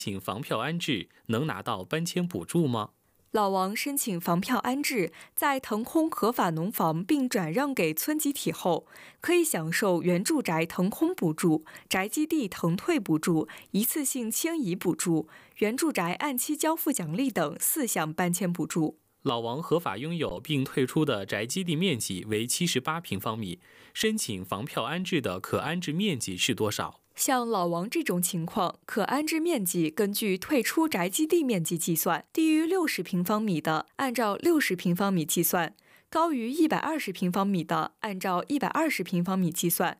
请房票安置能拿到搬迁补助吗？ 老王申请房票安置，在腾空合法农房并转让给村集体后，可以享受原住宅腾空补助、宅基地腾退补助、一次性迁移补助、原住宅按期交付奖励等4项搬迁补助。 老王合法拥有并退出的宅基地面积为78平方米，申请房票安置的可安置面积是多少？ 像老王这种情况，可安置面积根据退出宅基地面积计算，低于60平方米的按照60平方米计算，高于120平方米的按照120平方米计算。